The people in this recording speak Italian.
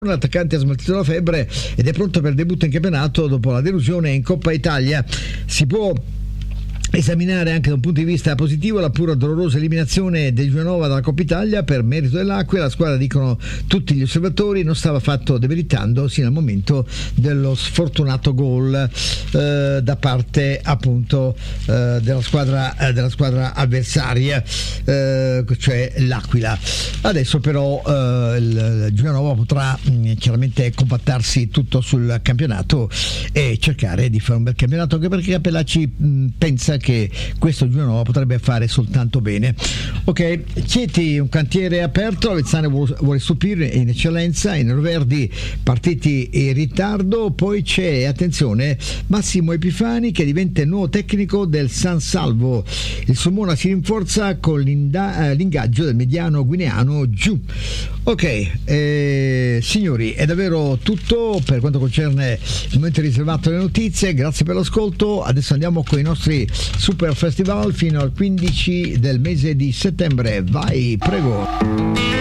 L'attaccante ha smaltito la febbre ed è pronto per il debutto in campionato dopo la delusione in Coppa Italia. Si può esaminare anche da un punto di vista positivo la pura dolorosa eliminazione del Genova dalla Coppa Italia per merito dell'Aquila. La squadra, dicono tutti gli osservatori, non stava affatto demeritando sino al momento dello sfortunato gol da parte appunto della squadra avversaria, cioè l'Aquila. Adesso però il Genova potrà chiaramente compattarsi tutto sul campionato e cercare di fare un bel campionato, anche perché Capellacci pensa che questo Genova potrebbe fare soltanto bene. Ok, Chieti, un cantiere aperto, Avezzano vuole stupire in eccellenza, i neroverdi partiti in ritardo. Poi c'è, attenzione, Massimo Epifani che diventa il nuovo tecnico del San Salvo. Il Sulmona si rinforza con l'ingaggio del mediano guineano Giù. Ok, signori, è davvero tutto per quanto concerne il momento riservato alle notizie. Grazie per l'ascolto. Adesso andiamo con i nostri Super Festival fino al 15 del mese di settembre. Vai, prego.